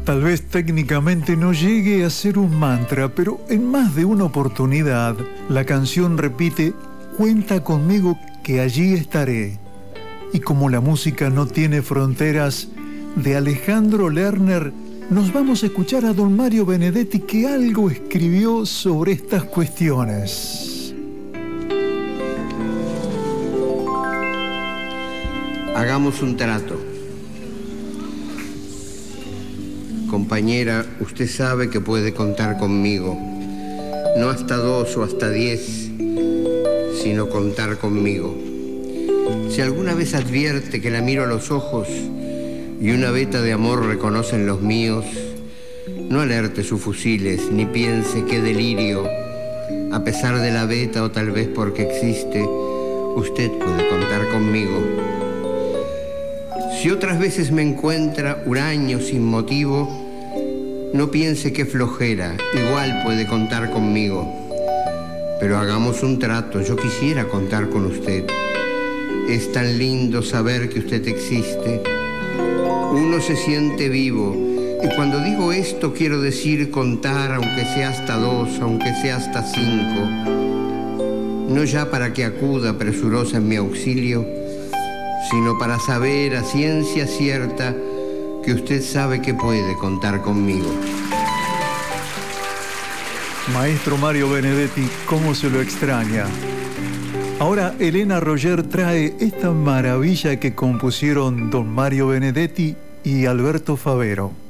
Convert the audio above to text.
Tal vez técnicamente no llegue a ser un mantra, pero en más de una oportunidad la canción repite "Cuenta conmigo que allí estaré". Y como la música no tiene fronteras, de Alejandro Lerner, nos vamos a escuchar a don Mario Benedetti, que algo escribió sobre estas cuestiones. Hagamos un trato. Compañera, usted sabe que puede contar conmigo. No hasta 2 o hasta 10, sino contar conmigo. Si alguna vez advierte que la miro a los ojos y una veta de amor reconocen los míos, no alerte sus fusiles ni piense qué delirio. A pesar de la veta o tal vez porque existe, usted puede contar conmigo. Si otras veces me encuentra huraño sin motivo, no piense que flojera, igual puede contar conmigo. Pero hagamos un trato, yo quisiera contar con usted. Es tan lindo saber que usted existe. Uno se siente vivo, y cuando digo esto quiero decir contar, aunque sea hasta 2, aunque sea hasta 5. No ya para que acuda presurosa en mi auxilio, sino para saber a ciencia cierta que usted sabe que puede contar conmigo. Maestro Mario Benedetti, cómo se lo extraña. Ahora Elena Roger trae esta maravilla que compusieron don Mario Benedetti y Alberto Favero.